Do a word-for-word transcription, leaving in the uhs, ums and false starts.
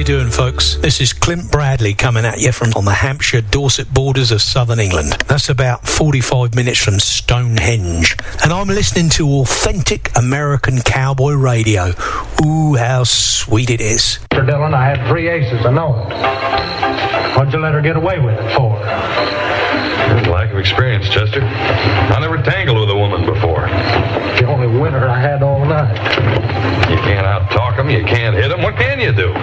doing, folks? This is Clint Bradley coming at you from on the Hampshire-Dorset borders of southern England. That's about forty-five minutes from Stonehenge. And I'm listening to authentic American cowboy radio. Ooh, how sweet it is. Mister Dillon, I had three aces, I know it. What'd you let her get away with it for? Lack of experience, Chester. I never tangled with a woman before. The only winner I had all night. You can't out-talk them, you can't hit them. What can you do?